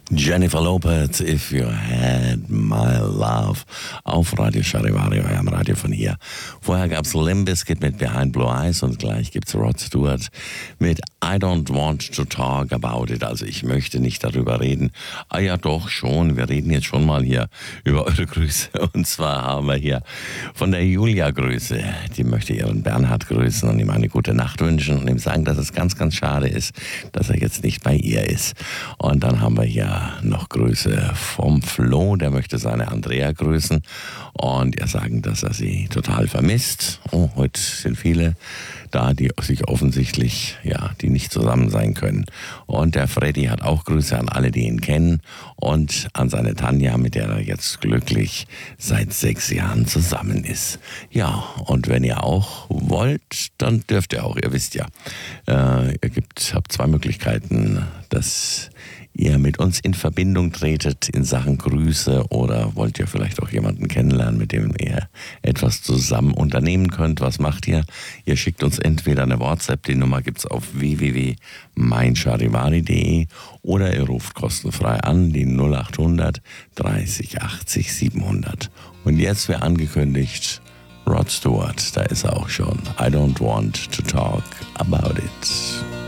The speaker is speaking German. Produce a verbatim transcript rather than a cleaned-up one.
Jennifer Lopez, If You Had My Love, auf Radio Charivari, eurem Radio von hier. Vorher gab's Limp Bizkit mit Behind Blue Eyes und gleich gibt's Rod Stewart mit I Don't Want to Talk About It. Also ich möchte nicht darüber reden. Ah ja, doch schon. Wir reden jetzt schon mal hier über eure Grüße. Und zwar haben wir hier von der Julia Grüße. Die möchte ihren Bernhard grüßen und ihm eine gute Nacht wünschen und ihm sagen, dass es ganz, ganz schade ist, dass er jetzt nicht bei ihr ist. Und dann haben wir hier noch Grüße vom Flo, der möchte seine Andrea grüßen und ihr sagen, dass er sie total vermisst. Oh, heute sind viele da, die sich offensichtlich, ja, die nicht zusammen sein können. Und der Freddy hat auch Grüße an alle, die ihn kennen und an seine Tanja, mit der er jetzt glücklich seit sechs Jahren zusammen ist. Ja, und wenn ihr auch wollt, dann dürft ihr auch, ihr wisst ja, äh, ihr gibt, habt zwei Möglichkeiten, dass ihr mit uns in Verbindung tretet in Sachen Grüße oder wollt ihr vielleicht auch jemanden kennenlernen, mit dem ihr etwas zusammen unternehmen könnt. Was macht ihr? Ihr schickt uns entweder eine WhatsApp, die Nummer gibt's auf w w w punkt mein charivari punkt de oder ihr ruft kostenfrei an, die null acht hundert dreißig achtzig siebenhundert. Und jetzt, wie angekündigt, Rod Stewart, da ist er auch schon. I don't want to talk about it.